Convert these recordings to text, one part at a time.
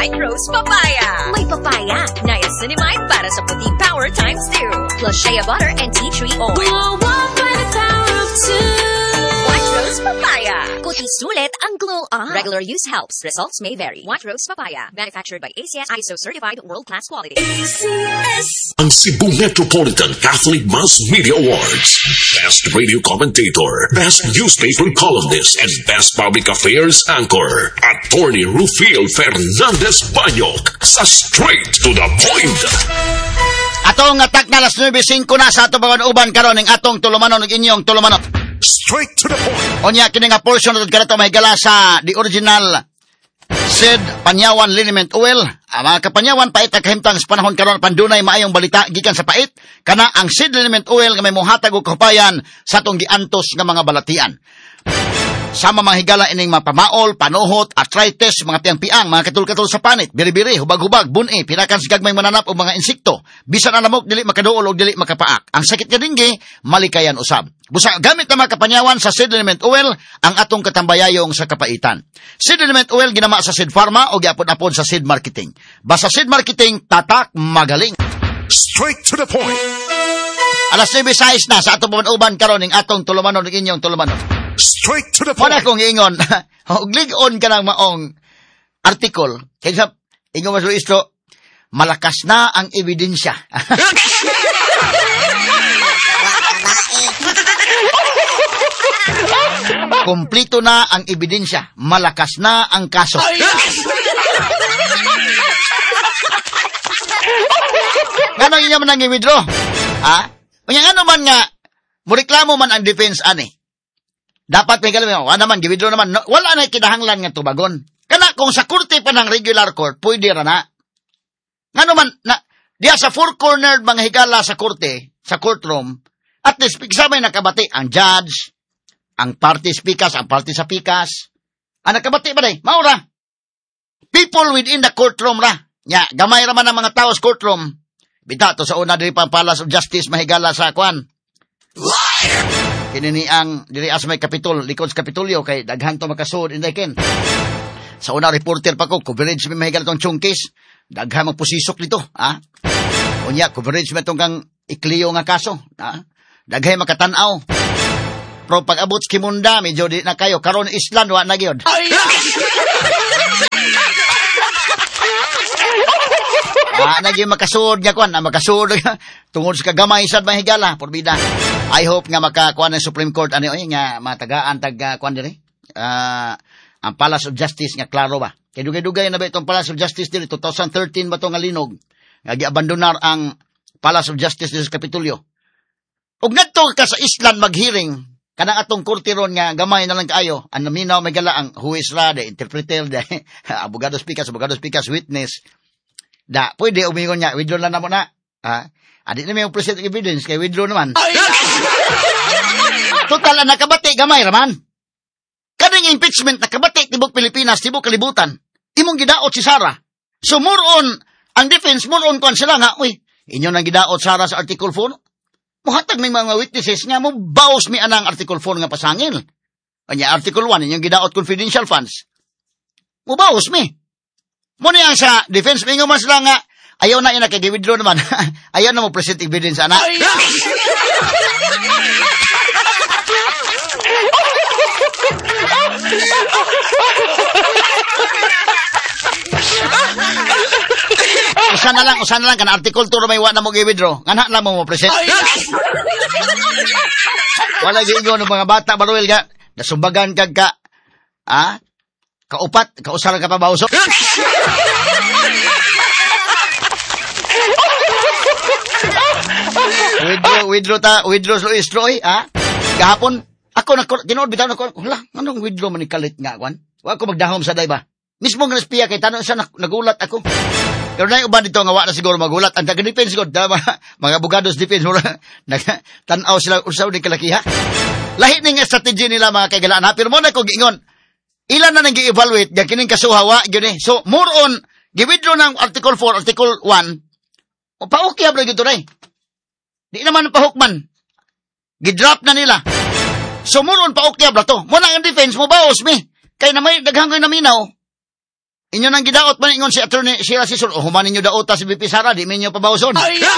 White Rose Papaya. May papaya, niacinamide para sa puti power times 2. Plus shea butter and tea tree oil. Wow, wow, for the power of 2. White Rose Papaya. Kuti sulit ang glow up. Regular use helps. Results may vary. White Rose Papaya. Manufactured by ACS ISO certified world-class quality. ACS. Ang Cebu Metropolitan Catholic Mass Media Awards. Best Radio Commentator, Best Newspaper Columnist, and Best Public Affairs Anchor. Attorney Rufil Fernandez Banyok sa Straight to the Point. Atong atak na alas 9:05 na sa atong mga uban karon ning atong tulumanon ug inyong tulumanon. Straight to the point. Onya kini nga portion natud kanato mahigala sa the original Sid Panyawan Liniment Oil. Mga kapanyawan pait kahimtang sa panahon karon pandunay maayong balita gikan sa pait kana ang Sid Liniment Oil nga may mohatag og kahupayan sa atong giantos nga mga balatian. Sama mga higala ining mapamaol, panuhot, arthritis, mga piang-piang, mga katul-katul sa panit, biri-biri, hubag-hubag, buni, pinakan sa gagmay mananap o mga insekto. Bisan alamok, dili makaduol o dili makapaak. Ang sakit nga dinggi, malikayan usab. Busa gamit na mga kapanyawan sa Sid Liniment Oil, ang atong katambayayong sa kapaitan. Sid Liniment Oil ginama sa Sid Pharma o giapod-apod sa Sid Marketing. Basta Sid Marketing, tatak, magaling. Straight to the point. Alas 9:06 na sa atong pamanuban karon ning atong tulumanon ug inyong tulumanon. Straight to the Wala point. kong ingon, lig-on ka ng maong article, kaya ingon mas Luistro, malakas na ang ebidensya. Kumplito na ang ebidensya, malakas na ang kaso. Ngano inyo man ang i-withdraw? Ha? Kanya ano man nga, mureklamo man ang defense ani. Dapat may galang, naman, giwidro naman, no, wala na kinahanglan nga tubagon. Kana kung sa kurte pa ng regular court, pwede ra na. Nga naman, diya sa four-cornered mga higala sa kurte, sa courtroom, at least, pigsabay nakabati ang judge, ang party speakers, ang party sa pikas. Ang nakabati ba day? Maura. People within the courtroom ra. Nya, gamay raman ang mga tao sa courtroom. Bita, to sa una diri pa Palace of Justice, mahigala sa kwan. Kinini ang diri as may kapitol, likod sa Kapitolyo kay daghan to makasud inday ken. Sa una reporter pa ko, coverage may mahigal tong chungkis, daghan magpusisok dito, ha? Unya coverage man tong kang ikliyo nga kaso, ha? Daghay makatan-aw. Pero pag abot sa Kimunda, medyo di na kayo karon Island wa na gyud. Nagyo makasud nga kwan, makasud tungod sa kagamay sad mahigala, porbida. I hope nga makakuan ng Supreme Court ani oy nga matagaan tag kuan diri. Ang Palace of Justice nga klaro ba. Kay dugay-dugay na ba itong Palace of Justice diri 2013 ba to nga linog. Nga giabandonar ang Palace of Justice diri sa Kapitolyo. Ug ngadto ka sa Island maghearing kanang atong korte ron nga gamay na lang kaayo, ang naminaw magala ang huwis ra, the interpreter, the abogado speakers, witness. Da, pwede umingon niya, withdraw lang na mo na. Ha? Adi na may present evidence, kay withdraw naman. Total, nakabati, gamay raman. Kaning impeachment, nakabati, tibok Pilipinas, tibok kalibutan. Imong gidaot si Sara. So, more on, ang defense, more on kung sila nga, uy, inyo nang gidaot Sara sa Article 4. Muhatag may mga witnesses nga mo, baos mi anang Article 4 nga pasangil. Kanya, Article 1, inyong gidaot confidential funds. Mo baos mi. Muna yang sa defense, mingo man sila nga, ayaw na ina kay withdraw naman. Ayaw na mo present evidence, anak. Usan na lang, kan article 2 may wa na mo gi-withdraw. Ngana na mo present. Wala giingon ng mga bata, Baruel, nga, nasumbagan kag ka, ha? Kaupat, kausara ka pa ba usok? withdraw sa Luistro, ha? Kahapon, ako tinood bitaw na ko, wala, anong withdraw man ni kalit nga, kwan? Wala ko magdahom sa dayba. Mismo nga naspiya kay tanong siya, nagulat ako. Pero na yung uban dito, nga wala siguro magulat. Ang taga-defense ko, mga abogados defense, tanaw sila, usaw ni kalakiha. Lahit ng strategy nila, mga kaigalaan, ha? Pero muna ko, gingon, ilan na nang gi-evaluate nga kining kasuhawa gyud so more on gi-withdraw ng Article 4 Article 1 o pa-okay abra gito ray di naman pahukman gi-drop na nila so more on pa-okay abra to mo na ang defense mo baos mi kay na may daghang naminaw inyo nang gidaot man ingon si Attorney Sheila Sison, o human ninyo daota si BP Sara, di minyo pabawson.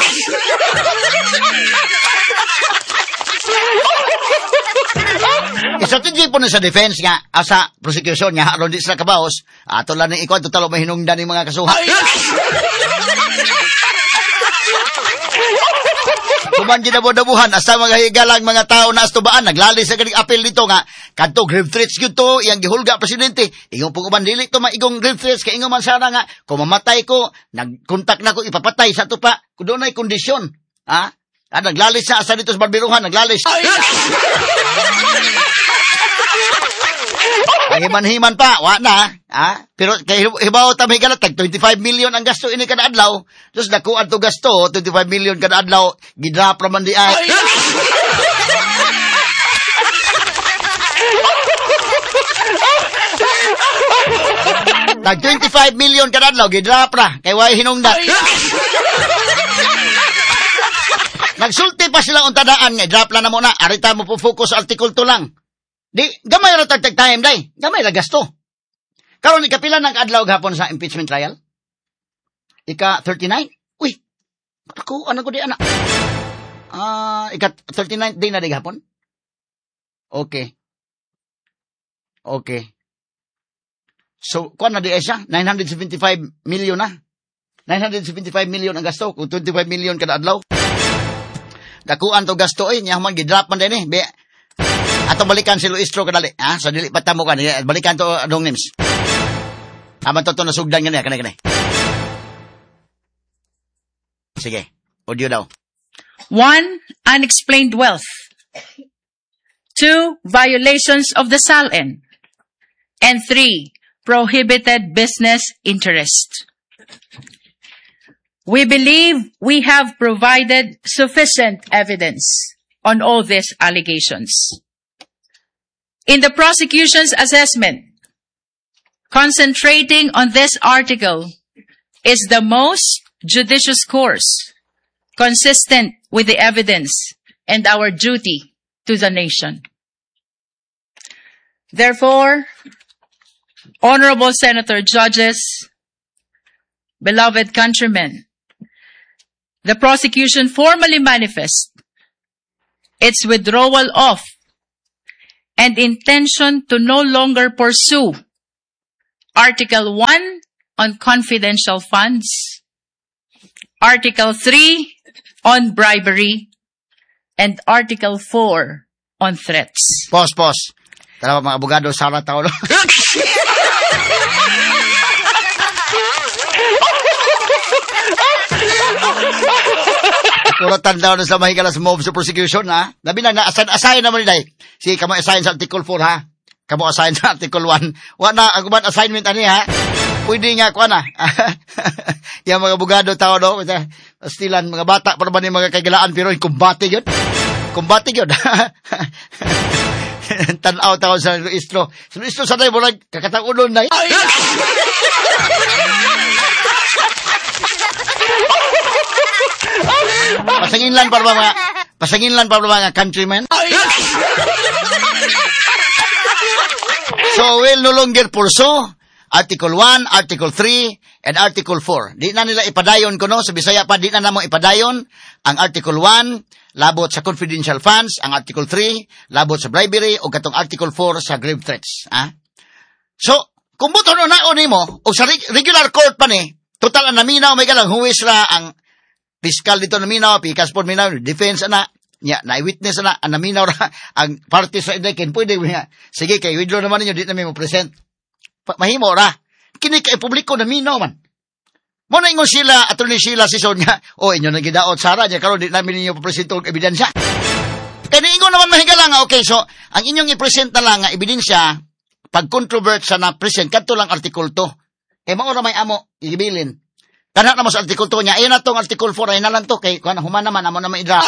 Strategy po na sa defense nga, sa prosecution nga, aron di sila kabaos, ato lang ni ikaw, totalo mahinungdan ng mga kasuha. Kuman ginabo-dabuhan, asa mga higalang mga tao na astubaan, naglalis sa ganing apel dito nga, kadto grave threats yun to, iyang gihulga presidente, ingong pong uban, dili to maigong grave threats, kaya ingong man sana nga, kung mamatay ko, nagkontak na ko, ipapatay sa to pa, kung doon ay kondisyon, ha? Naglalis na, asa dito sa barbiruhan, naglalis. Ang himan-himan pa, wa na, ha? Pero kay hibaw tamay ka na, tag 25 million ang gasto ini kada adlaw. Tapos nakuan to gasto, 25 million kada adlaw, gidrap raman di ay. Tag 25 million kada adlaw, gidrap ra, kay way hinungdan. Nagsulti pa sila untadaan nga, drop lang na muna, arita mo po focus sa article 2 lang. Di, gamay ra tagtag time, day. Gamay ra gasto. Karon ikapila ng adlaw gahapon sa impeachment trial? Ika 39? Uy, ako, ano ko di anak? Ika 39 day na di gahapon? Okay. So, kuan na di siya? 975 million na. 975 million ang gasto, kung 25 million kada adlaw. Dakuan to gasto niya man gidrop man din eh. Ato balikan si Luistro kadali, ha? So dili patamo kan, balikan to dong names. Aman to nasugdan gani kanay. Sige, audio daw. 1. Unexplained wealth. 2. Violations of the SALN. And 3. Prohibited business interest. We believe we have provided sufficient evidence on all these allegations. In the prosecution's assessment, concentrating on this article is the most judicious course, consistent with the evidence and our duty to the nation. Therefore, honorable Senator Judges, beloved countrymen, the prosecution formally manifests its withdrawal of and intention to no longer pursue Article 1 on confidential funds, Article 3 on bribery, and Article 4 on threats. Pause. Tara mga abogado, sana tao. Kuratan daw na sa mahigala sa mob sa prosecution, ha? Labi na, assign naman ni si kamo assign sa Article 4, ha? Kamo assign sa Article 1. Wala, aguman assignment ani, ha? Pwede nga, kuha na. Yung mga abogado tao, no? Stilan, mga bata, para ba ni mga kagalaan, pero kumbate yun. Tanaw tao sa Luistro. Sa Luistro, sanay mo lang, kakatang-unon na. Pasanginlan para mga countrymen. So we'll no longer pursue Article 1, Article 3, and Article 4. Di na nila ipadayon ko, no? Sa Bisaya pa, di na namo ipadayon ang Article 1, labot sa confidential funds, ang Article 3, labot sa bribery, o katong Article 4 sa grave threats. Ha? So, kung buto no naon mo, o sa regular court pa ni, total ang naminaw, may galang huwis ra ang piskal dito naminaw, pikas po minaw, defense na, na-witness na, ang naminaw ra, ang party sa indekin, pwede nga, sige, kay withdraw naman ninyo, di namin mo present. Mahimo ra. Kini kay publiko naminaw man. Mo na ingon sila, Attorney Sheila Sison nga, inyo na gidaot Sara, niya karon di namin ninyo papresento og ebidensya. Kaya ingon naman mahigala nga, okay, so, ang inyong i-present na lang nga ebidensya, pag controvert sa na-present, kadto lang Article 2. Maura may amo, igibilin. Kana na mo sa Article 2 niya, ayun na tong Article 4, ayun na lang to, kay kuha na human naman, amo naman i-draft.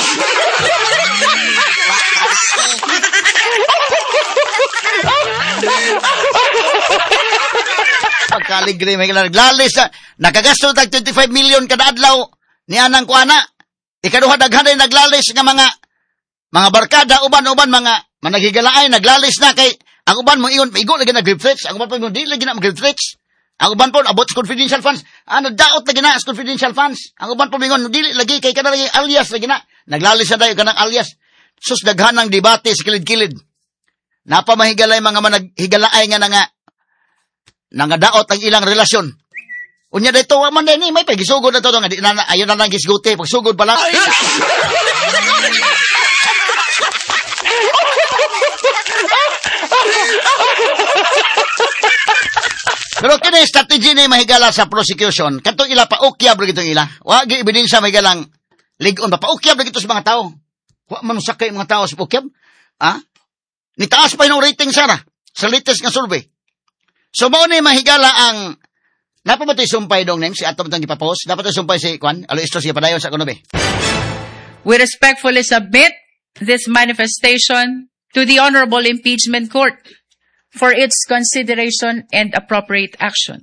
Pagkaligri, may naglalis na, nakagasto tag 25 million kada adlaw, ni anang kuana, ikaduha daghanay naglalis nga mga barkada, uban-uban, mga managigalaay, naglalis na kay, ang uban mo iyon, maigo lagi na grave threats, ang uban mo, di lagi na grave threats. Ang uban po, about sa confidential funds. Nagdaot lagi na sa confidential funds. Ang uban po, mingon, dili lagi, kay ka na lagi alias lagi na. Naglalis na tayo ka ng alias. Sus, daghan ng debate sa kilid-kilid. Napamahigalay mga managhigalay nga nga daot ang ilang relasyon. Unya dito, man din, may pagisugod na to, nga di na, ayun na lang gisguti, pagsugod pala. Pero kini strategy ni mahigala sa prosecution, katong ila pa ukyab ra gitong ila. Wa gi ebidensya mahigalang ligon pa ukyab ra gito sa mga tawo. Wa man sakay mga tawo sa ukyab. Nitaas pa yung rating sara sa latest nga survey. So mao ni mahigala ang napamatoy sumpay dong names si atom tang gipapost. Dapat sumpay si Kwan, Aloistro siya padayon sa kuno be. We respectfully submit this manifestation to the Honorable Impeachment Court for its consideration and appropriate action.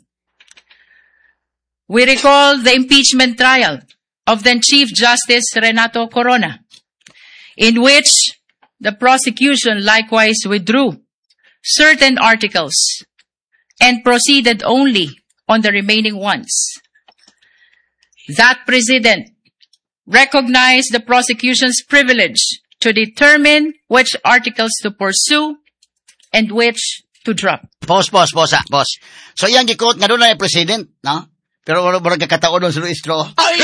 We recall the impeachment trial of then Chief Justice Renato Corona, in which the prosecution likewise withdrew certain articles and proceeded only on the remaining ones. That President recognized the prosecution's privilege to determine which articles to pursue and which to drop. Boss. So iyang gikot nga doon na president, no? Pero wala kakataon doon sa Luistro.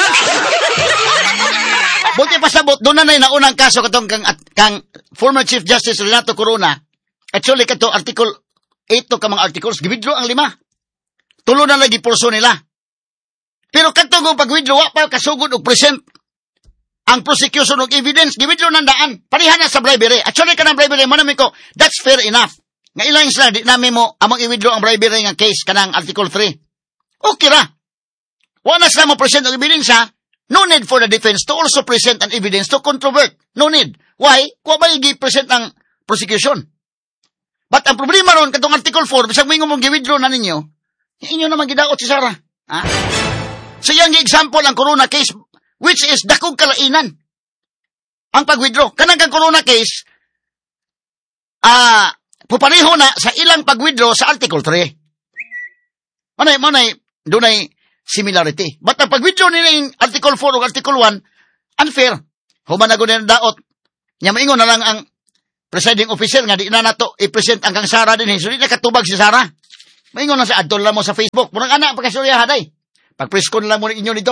Buti pasabot, doon na naunang kaso katong kang former Chief Justice Renato Corona. Actually, kato article 8 ka mga articles, gibidro ang 5. Tulo na lagi purso nila. Pero katong pag-withdraw, wa pa kasugod og present ang prosecution og evidence, gibidro ng daan. Parihan na sa bribery. Actually, kanang bribery, manami ko, that's fair enough. Nga ilang sila, di namin mo amang i-withdraw ang bribery nga case kanang Article 3. Okay ra. Wala sila mo present ang evidence ha. No need for the defense to also present an evidence to controvert. No need. Why? Kung ba i-present ang prosecution? But ang problema ron, katong Article 4, bisag mo mong i-withdraw na ninyo, inyo naman gidaot si Sarah. Ha? So yung example ang Corona case, which is dakog kalainan. Ang pag-withdraw. Kanang kang Corona case, pupareho na sa ilang pag-withdraw sa Article 3. Manay, dunay similarity. But ang pag-withdraw nila yung Article 4 o Article 1, unfair. Humanago na daot. Nya maingon na lang ang presiding officer nga di na nato i-present ang kang Sara din. So di na katubag si Sara. Maingon na sa adol lang mo sa Facebook. Murang anak pagkasurya haday. Pag-press ko na lang mo inyo dito.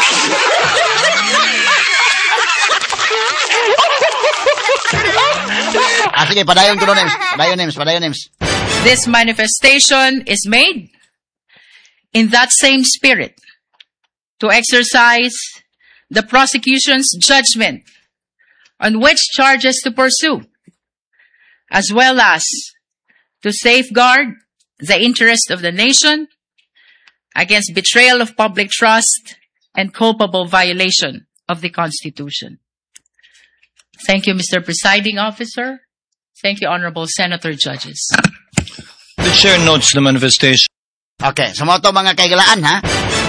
Sige, padayon ko names. Padayon names. This manifestation is made in that same spirit to exercise the prosecution's judgment on which charges to pursue, as well as to safeguard the interest of the nation against betrayal of public trust and culpable violation of the Constitution. Thank you, Mr. Presiding Officer. Thank you, Honorable Senator Judges. The Chair notes the manifestation. Okay, sa mga to mga kaigalaan, ha?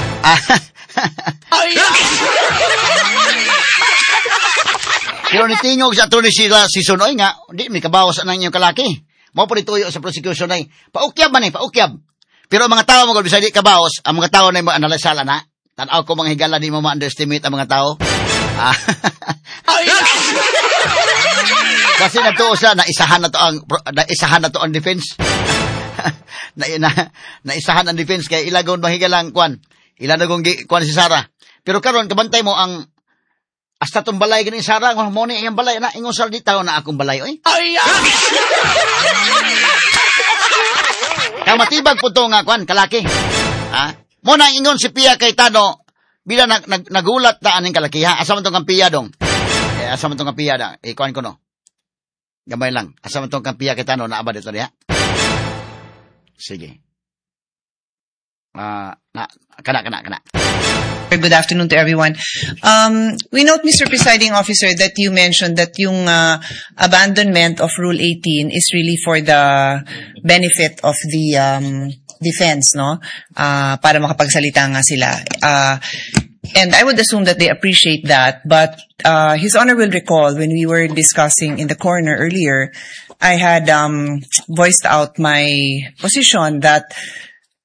Pero nitingog sa ito ni sila si Sunoy nga, hindi, may kabawas na inyong kalaki. Mo po nituyo sa prosecution ay, paukyab man paukyab. Pero ang mga tao mo, kung bisa di kabawas, ang mga tao na yung analisala na, tanaw ko mga higala, di mo ma-underestimate ang mga tao. Kasi natuo sa naisahan na to ang defense. Naisahan ang defense kaya ilagon mahigalang kwan. Ilanagong kwan si Sara. Pero karon kabantay mo ang hasta tong balay gani Sara, mo ni ang balay na ingon sa ditaw na akong balay oy. Kamatibag po to nga kwan kalaki. Ha? Mo na ingon si Pia Cayetano bila nagulat ta aning kalaki ha. Asa man tong Pia dong. Asa man tong Pia da. Kwan ko no. Gamay lang. Asa man tong Pia Cayetano na abad ito diha. Sige. Kana. Good afternoon to everyone. We note, Mr. Presiding Officer, that you mentioned that yung abandonment of Rule 18 is really for the benefit of the defense, no? Para makapagsalita nga sila. And I would assume that they appreciate that, but His Honor will recall when we were discussing in the corner earlier, I had voiced out my position that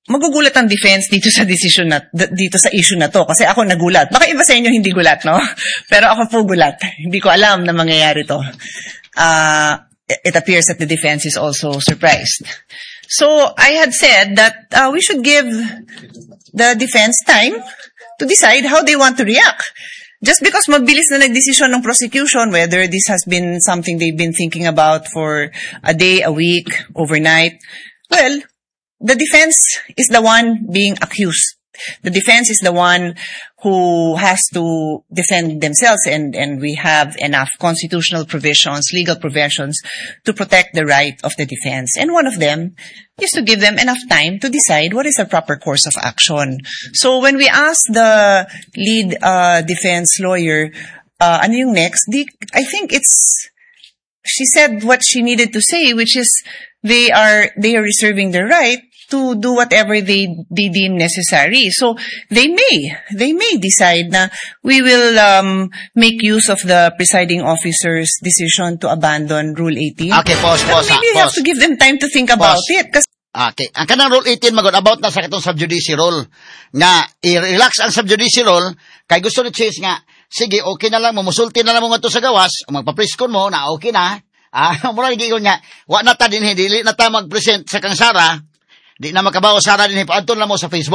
magugulat ang defense dito sa dito sa issue na to kasi ako nagulat. Baka iba sa inyo hindi gulat, no? Pero ako po gulat. Hindi ko alam na mangyayari to. It appears that the defense is also surprised. So I had said that we should give the defense time to decide how they want to react. Just because mabilis na nagdesisyon ng prosecution, whether this has been something they've been thinking about for a day, a week, overnight, well, the defense is the one being accused. The defense is the one who has to defend themselves, and we have enough constitutional provisions, legal provisions to protect the right of the defense. And one of them is to give them enough time to decide what is the proper course of action. So when we asked the lead defense lawyer, ano yung next, I think she said what she needed to say, which is they are reserving their right to do whatever they deem necessary. So they may decide na we will make use of the presiding officer's decision to abandon Rule 18. Okay, pause. Maybe you have to give them time to think about it. Okay. Ang kanang Rule 18, magod, about na sa katong subjudice rule. Nga, i-relax ang subjudice rule, kay gusto ni Chase nga, sige, okay na lang, mumusulti na lang mo nga to sa gawas, magpapriskon mo, na okay na. Mura gigon nga, wa na ta din, dili na ta mag-present sa kang Sara, di na makabaw Sara din, paadton lang mo sa Facebook.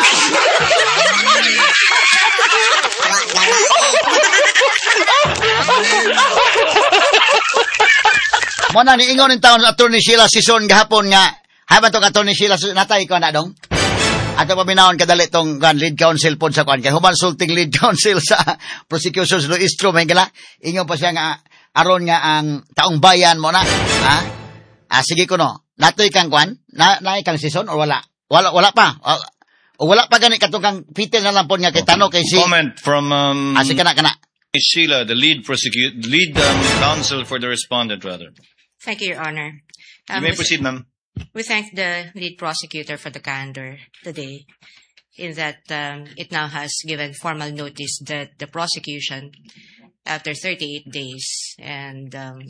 Muna ni ingon ng taon Attorney Sheila Sison gahapon nga, haban tong Attorney Sheila Sison, natay ko na dong? Ato pa binawon kadali tong lead counsel pod sa kwan, kay human sulting lead counsel sa prosecution sa Luistro, may gala, ingon pa siya nga, aron nga ang taong bayan mo na, sige ko no, natoy kang kwan, na kang Sison or wala? Wala pa. O wala pa gani katong kang pitil na lang po nga kay Tano kay si... Comment from sige kana. Sheila, the lead counsel for the respondent, rather. Thank you, Your Honor. You may proceed, ma'am. We thank the lead prosecutor for the candor today, in that it now has given formal notice that the prosecution, after 38 days and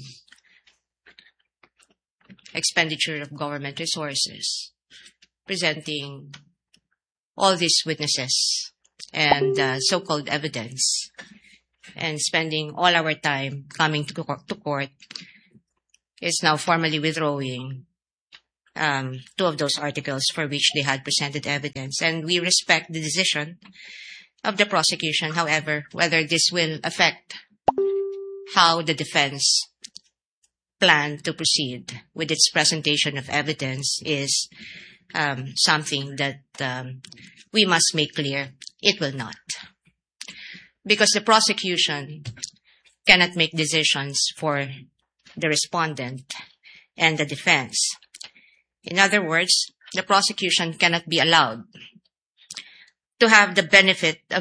expenditure of government resources, presenting all these witnesses and so-called evidence, and spending all our time coming to court, is now formally withdrawing two of those articles for which they had presented evidence. And we respect the decision of the prosecution. However, whether this will affect how the defense plan to proceed with its presentation of evidence is something that we must make clear it will not. Because the prosecution cannot make decisions for the respondent and the defense. In other words, the prosecution cannot be allowed to have the benefit of